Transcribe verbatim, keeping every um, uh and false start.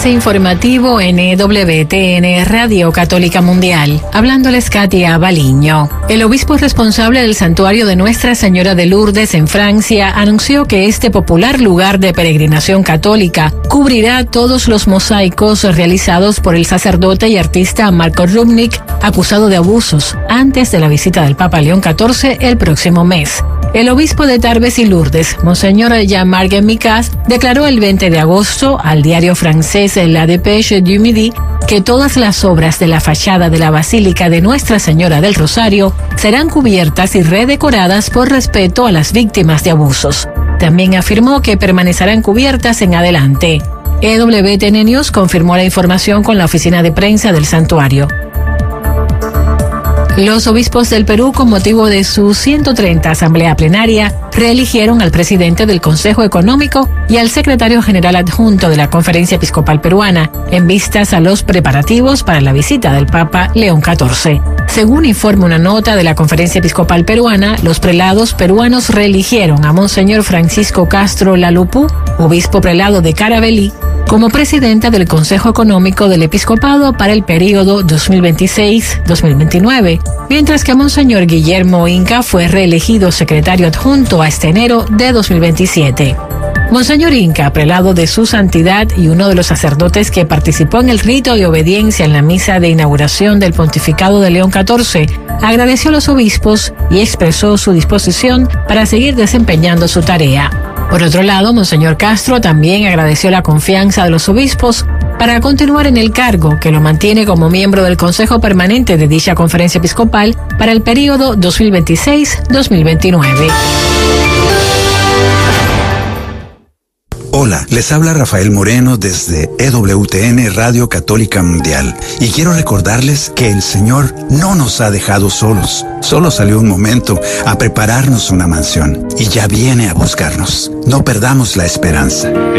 Avance informativo en E W T N Radio Católica Mundial. Hablándoles Katia Baliño. El obispo responsable del santuario de Nuestra Señora de Lourdes en Francia anunció que este popular lugar de peregrinación católica cubrirá todos los mosaicos realizados por el sacerdote y artista Marco Rubnik, acusado de abusos, antes de la visita del Papa León catorce el próximo mes. El obispo de Tarbes y Lourdes, Monseñor Jean-Marc Micas, declaró el veinte de agosto al diario francés La Dépêche du Midi que todas las obras de la fachada de la Basílica de Nuestra Señora del Rosario serán cubiertas y redecoradas por respeto a las víctimas de abusos. También afirmó que permanecerán cubiertas en adelante. E W T N News confirmó la información con la oficina de prensa del santuario. Los obispos del Perú, con motivo de su ciento treinta Asamblea Plenaria, reeligieron al presidente del Consejo Económico y al secretario general adjunto de la Conferencia Episcopal Peruana, en vistas a los preparativos para la visita del Papa León catorce. Según informa una nota de la Conferencia Episcopal Peruana, los prelados peruanos reeligieron a Monseñor Francisco Castro Lalupú, obispo prelado de Carabelí, como presidenta del Consejo Económico del Episcopado para el período dos mil veintiséis a dos mil veintinueve, mientras que Monseñor Guillermo Inca fue reelegido secretario adjunto a este enero de dos mil veintisiete. Monseñor Inca, prelado de su santidad y uno de los sacerdotes que participó en el rito de obediencia en la misa de inauguración del pontificado de León catorce, agradeció a los obispos y expresó su disposición para seguir desempeñando su tarea. Por otro lado, Monseñor Castro también agradeció la confianza de los obispos para continuar en el cargo, que lo mantiene como miembro del Consejo Permanente de dicha Conferencia Episcopal para el período dos mil veintiséis a dos mil veintinueve. Hola, les habla Rafael Moreno desde E W T N Radio Católica Mundial y quiero recordarles que el Señor no nos ha dejado solos. Solo salió un momento a prepararnos una mansión y ya viene a buscarnos. No perdamos la esperanza.